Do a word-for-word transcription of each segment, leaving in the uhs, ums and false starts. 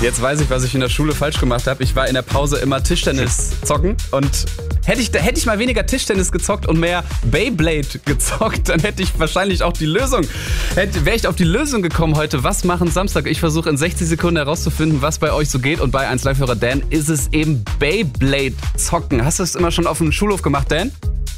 Jetzt weiß ich, was ich in der Schule falsch gemacht habe. Ich war in der Pause immer Tischtennis zocken und hätte ich, hätte ich mal weniger Tischtennis gezockt und mehr Beyblade gezockt, dann hätte ich wahrscheinlich auch die Lösung, hätte, wäre ich auf die Lösung gekommen heute. Was machen Samstag? Ich versuche in sechzig Sekunden herauszufinden, was bei euch so geht, und bei eins Live-Hörer Dan ist es eben Beyblade zocken. Hast du es immer schon auf dem Schulhof gemacht, Dan?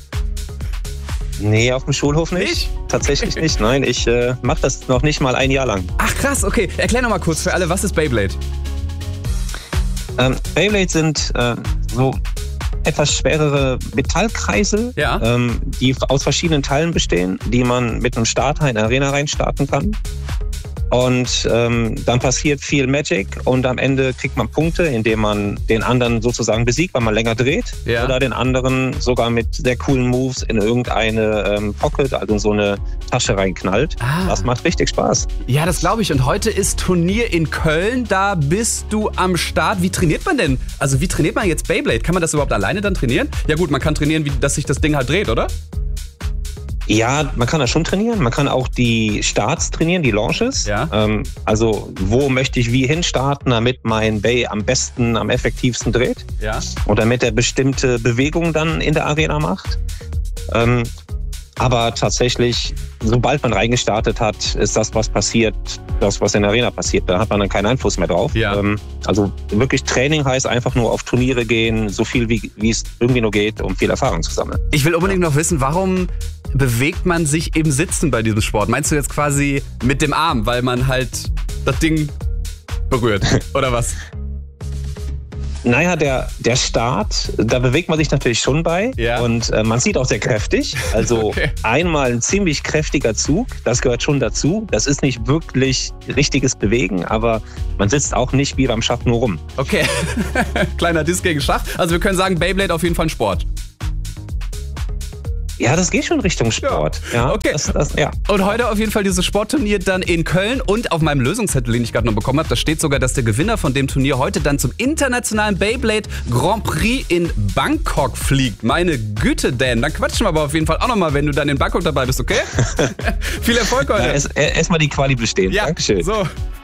Nee, auf dem Schulhof nicht. Nicht? Tatsächlich nicht, nein. Ich äh, mache das noch nicht mal ein Jahr lang. Ach krass, okay. Erklär noch mal kurz für alle, was ist Beyblade? Ähm, Beyblade sind äh, so etwas schwerere Metallkreisel, Ja. ähm, die aus verschiedenen Teilen bestehen, die man mit einem Starter in eine Arena reinstarten kann. Und ähm, dann passiert viel Magic und am Ende kriegt man Punkte, indem man den anderen sozusagen besiegt, weil man länger dreht. Ja. Oder den anderen sogar mit sehr coolen Moves in irgendeine ähm, Pocket, also in so eine Tasche reinknallt. Ah. Das macht richtig Spaß. Ja, das glaube ich. Und heute ist Turnier in Köln. Da bist du am Start. Wie trainiert man denn? Also wie trainiert man jetzt Beyblade? Kann man das überhaupt alleine dann trainieren? Ja gut, man kann trainieren, wie, dass sich das Ding halt dreht, oder? Ja, man kann das schon trainieren. Man kann auch die Starts trainieren, die Launches. Ja. Ähm, also wo möchte ich wie hinstarten, damit mein Bay am besten, am effektivsten dreht. Ja. Und damit er bestimmte Bewegungen dann in der Arena macht. Ähm, aber tatsächlich, sobald man reingestartet hat, ist das, was passiert, das, was in der Arena passiert. Da hat man dann keinen Einfluss mehr drauf. Ja. Ähm, also wirklich Training heißt einfach nur auf Turniere gehen, so viel wie, wie es irgendwie nur geht, um viel Erfahrung zu sammeln. Ich will unbedingt noch wissen, warum bewegt man sich im Sitzen bei diesem Sport? Meinst du jetzt quasi mit dem Arm, weil man halt das Ding berührt, oder was? Naja, der, der Start, da bewegt man sich natürlich schon bei. Ja. Und äh, man sieht auch sehr kräftig. Also Okay. einmal ein ziemlich kräftiger Zug, das gehört schon dazu. Das ist nicht wirklich richtiges Bewegen, aber man sitzt auch nicht wie beim Schach nur rum. Okay, kleiner Diss gegen Schach. Also wir können sagen, Beyblade auf jeden Fall ein Sport. Ja, das geht schon Richtung Sport. Ja, okay. Das, das, ja. Und heute auf jeden Fall dieses Sportturnier dann in Köln, und auf meinem Lösungszettel, den ich gerade noch bekommen habe, da steht sogar, dass der Gewinner von dem Turnier heute dann zum internationalen Beyblade Grand Prix in Bangkok fliegt. Meine Güte, Dan, dann quatschen wir aber auf jeden Fall auch nochmal, wenn du dann in Bangkok dabei bist, okay? Viel Erfolg heute. Ja, erst, erst mal die Quali bestehen. Ja, Dankeschön. so.